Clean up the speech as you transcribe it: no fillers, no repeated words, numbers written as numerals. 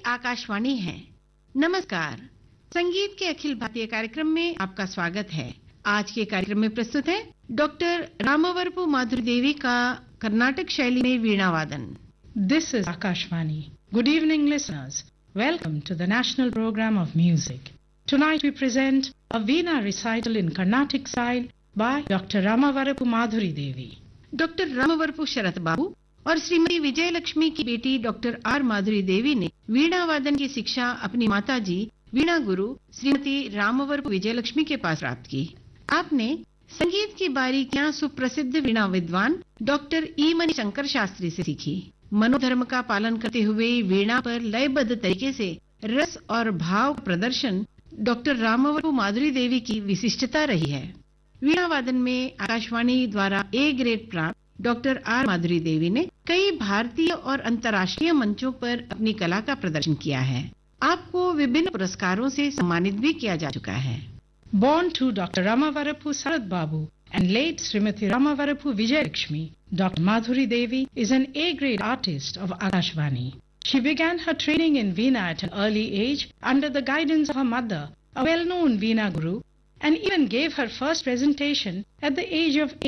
आकाशवाणी है। नमस्कार। संगीत के अखिल भारतीय कार्यक्रम में आपका स्वागत है। आज के कार्यक्रम में प्रस्तुत है डॉक्टर रामवरपु माधुरी देवी का कर्नाटक शैली में वीणा वादन। This is Akashvani. Good evening, listeners. Welcome to the National Program of Music. Tonight we present a Veena recital in Carnatic style by Dr. Ramavarapu Madhuri Devi. Doctor रामवरपु शरत बाबू और श्रीमती विजयलक्ष्मी की बेटी डॉक्टर आर माधुरी देवी ने वीणा वादन की शिक्षा अपनी माताजी वीणा गुरु श्रीमती रामवरपु विजयलक्ष्मी के पास प्राप्त की। आपने संगीत की बारीकियां सुप्रसिद्ध वीणा विद्वान डॉक्टर ई मणि शंकर शास्त्री से सीखी। मनोधर्म का पालन करते हुए वीणा पर लयबद्ध तरीके से रस और भाव प्रदर्शन डॉक्टर रामवरपु माधुरी देवी की विशिष्टता रही है। वीणा वादन में आकाशवाणी द्वारा ए ग्रेड प्राप्त डॉक्टर आर माधुरी देवी ने कई भारतीय और अंतर्राष्ट्रीय मंचों पर अपनी कला का प्रदर्शन किया है। आपको विभिन्न पुरस्कारों से सम्मानित भी किया जा चुका है। Born to Dr. Ramavarapu Sarat Babu and late Srimati Ramavarapu Vijayalakshmi, Dr. Madhuri Devi is an A-grade artist of Akashvani. She began her training in Veena at an early age under the guidance of her mother, a well-known Veena guru, and even gave her first presentation at the age of